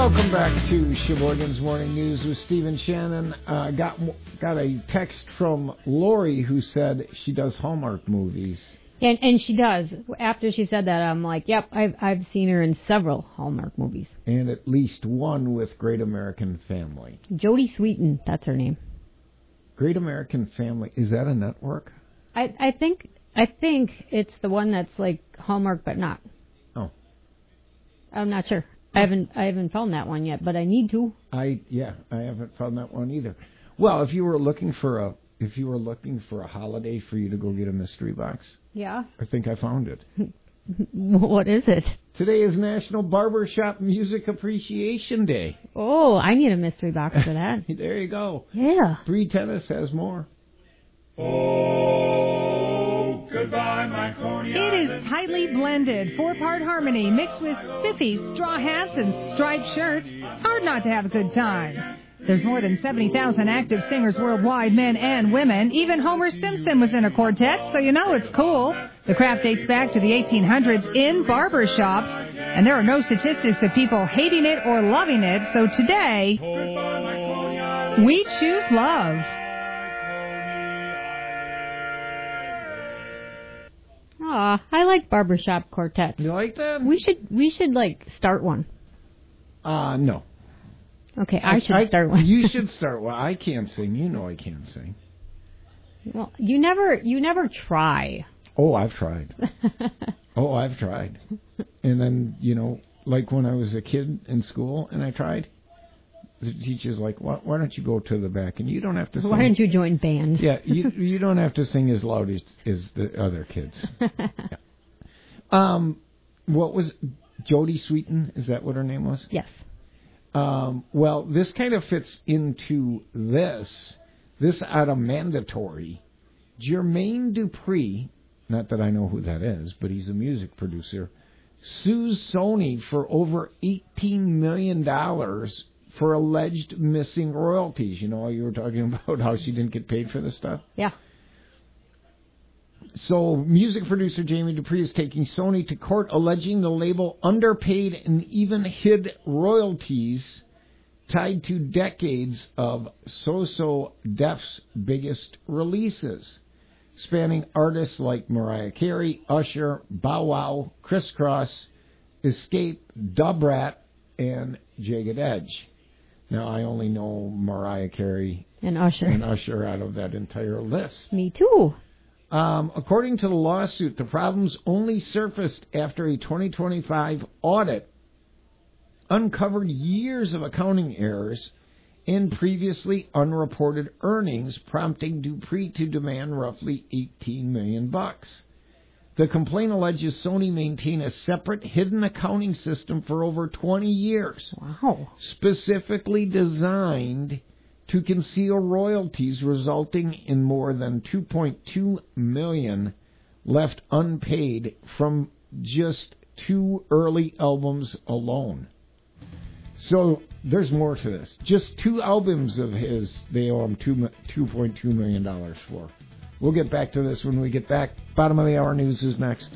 Welcome back to Sheboygan's Morning News with Stephen Shannon. Got a text from Lori who said she does Hallmark movies. And she does. After she said that, I'm like, yep, I've seen her in several Hallmark movies. And at least one with Great American Family. Jodie Sweetin, that's her name. Great American Family, is that a network? I think it's the one that's like Hallmark but not. Oh. I'm not sure. I haven't found that one yet, but I need to. I haven't found that one either. Well, if you were looking for a holiday for you to go get a mystery box, yeah, I think I found it. What is it? Today is National Barbershop Music Appreciation Day. Oh, I need a mystery box for that. There you go. Yeah. Bree Tennis has more. Oh, goodbye, my Coney It is tightly blended, four-part harmony mixed with spiffy straw hats and striped shirts. It's hard not to have a good time. There's more than 70,000 active singers worldwide, men and women. Even Homer Simpson was in a quartet, so you know it's cool. The craft dates back to the 1800s in barber shops, and there are no statistics of people hating it or loving it, so today, we choose love. Aw, I like barbershop quartets. You like that? We should like start one. No. Okay, I should start one. You should start one. I can't sing. You know I can't sing. Well, you never try. Oh, I've tried. And then, like when I was a kid in school and I tried, the teacher's like, why don't you go to the back and you don't have to sing. Why don't you join band? Yeah, you don't have to sing as loud as the other kids. Yeah. What was Jodie Sweetin? Is that what her name was? Yes. Well, this kind of fits into this out of Mandatory. Jermaine Dupri, not that I know who that is, but he's a music producer, sues Sony for over $18 million for alleged missing royalties. You know, you were talking about how she didn't get paid for this stuff? Yeah. So music producer Jamie Dupree is taking Sony to court alleging the label underpaid and even hid royalties tied to decades of So-So Def's biggest releases, spanning artists like Mariah Carey, Usher, Bow Wow, Criss Cross, Escape, Dubrat, and Jagged Edge. Now, I only know Mariah Carey and Usher out of that entire list. Me too. According to the lawsuit, the problems only surfaced after a 2025 audit uncovered years of accounting errors in previously unreported earnings, prompting Dupree to demand roughly $18 million. The complaint alleges Sony maintained a separate hidden accounting system for over 20 years. Wow. Specifically designed to conceal royalties, resulting in more than $2.2 million left unpaid from just 2 early albums alone. So there's more to this. Just 2 albums of his, they owe him $2.2 million for. We'll get back to this when we get back. Bottom of the hour news is next.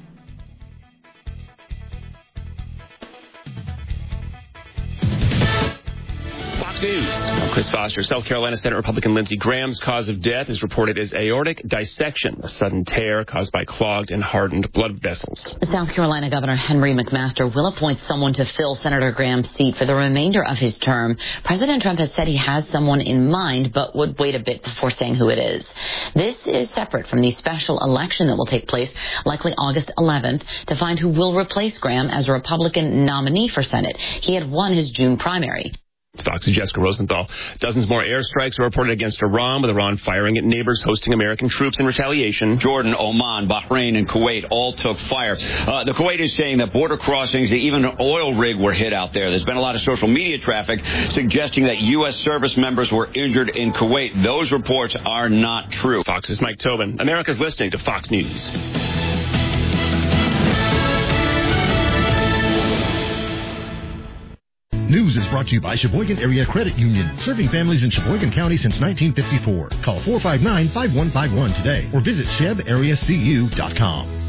News. I'm Chris Foster. South Carolina Senate Republican Lindsey Graham's cause of death is reported as aortic dissection, a sudden tear caused by clogged and hardened blood vessels. South Carolina Governor Henry McMaster will appoint someone to fill Senator Graham's seat for the remainder of his term. President Trump has said he has someone in mind, but would wait a bit before saying who it is. This is separate from the special election that will take place likely August 11th to find who will replace Graham as a Republican nominee for Senate. He had won his June primary. Fox's Jessica Rosenthal. Dozens more airstrikes are reported against Iran, with Iran firing at neighbors hosting American troops in retaliation. Jordan, Oman, Bahrain, and Kuwait all took fire. The Kuwait is saying that border crossings, even an oil rig were hit out there. There's been a lot of social media traffic suggesting that U.S. service members were injured in Kuwait. Those reports are not true. Fox's Mike Tobin. America's listening to Fox News. News is brought to you by Sheboygan Area Credit Union, serving families in Sheboygan County since 1954. Call 459-5151 today or visit shebareacu.com.